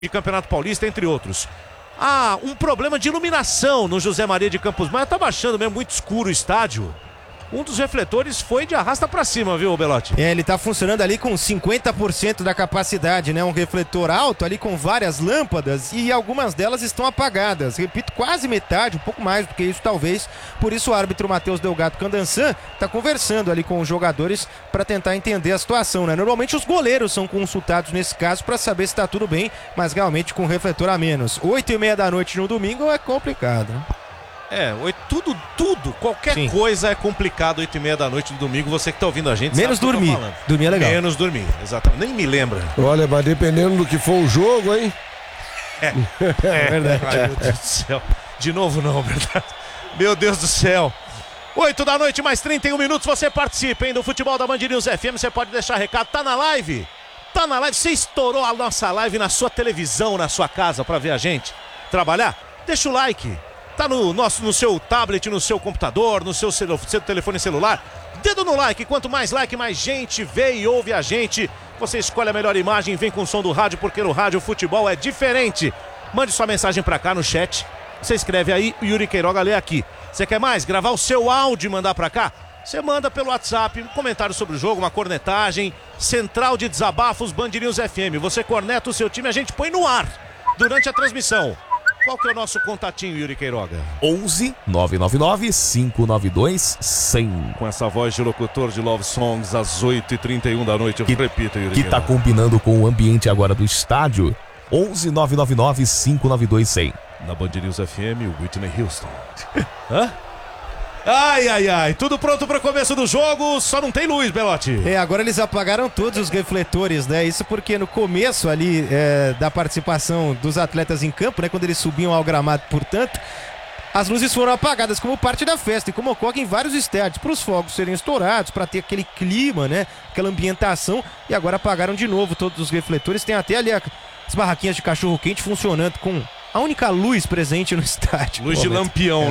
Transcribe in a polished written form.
de Campeonato Paulista, entre outros. Ah, um problema de iluminação no José Maria de Campos Maia. Tá baixando mesmo, muito escuro o estádio. Um dos refletores foi de arrasta pra cima, viu, Belotti? Ele tá funcionando ali com 50% da capacidade, né? Um refletor alto ali com várias lâmpadas e algumas delas estão apagadas. Repito, quase metade, um pouco mais do que isso talvez. Por isso o árbitro Matheus Delgado Candançan tá conversando ali com os jogadores para tentar entender a situação, né? Normalmente os goleiros são consultados nesse caso para saber se tá tudo bem, mas realmente com refletor a menos. 8h30 da noite no domingo é complicado, né? Qualquer Sim. coisa é complicado 8h30 da noite do domingo. Você que tá ouvindo a gente menos sabe dormir, dormir é legal. Menos dormir, exatamente, nem me lembra. Olha, mas dependendo do que for o jogo, hein? É verdade. Ai, meu Deus do céu. De novo não, verdade? Meu Deus do céu. 8 da noite, mais 31 minutos, você participa, hein, do Futebol da Band News FM, você pode deixar recado, tá na live? Tá na live, você estourou a nossa live na sua televisão, na sua casa pra ver a gente trabalhar? Deixa o like. Tá no seu tablet, no seu computador, no seu telefone celular. Dedo no like, quanto mais like, mais gente vê e ouve a gente. Você escolhe a melhor imagem, vem com o som do rádio, porque no rádio o futebol é diferente. Mande sua mensagem pra cá no chat. Você escreve aí, o Yuri Queiroga lê aqui. Você quer mais? Gravar o seu áudio e mandar pra cá? Você manda pelo WhatsApp um comentário sobre o jogo, uma cornetagem. Central de Desabafos Band News FM. Você corneta o seu time, a gente põe no ar durante a transmissão. Qual que é o nosso contatinho, Yuri Queiroga? 11 999 592 100. Com essa voz de locutor de Love Songs às 8h31 da noite, eu repito, Yuri Que Queiroga. tá combinando com o ambiente agora do estádio. 11 999 592 100. Na Band News FM, Whitney Houston. Hã? Ai, tudo pronto para o começo do jogo, só não tem luz, Belotti. Agora eles apagaram todos os refletores, né? Isso porque no começo ali da participação dos atletas em campo, né? Quando eles subiam ao gramado, portanto, as luzes foram apagadas como parte da festa e como ocorre em vários estádios, para os fogos serem estourados, para ter aquele clima, né? Aquela ambientação, e agora apagaram de novo todos os refletores. Tem até ali as barraquinhas de cachorro-quente funcionando com a única luz presente no estádio. Luz de lampião.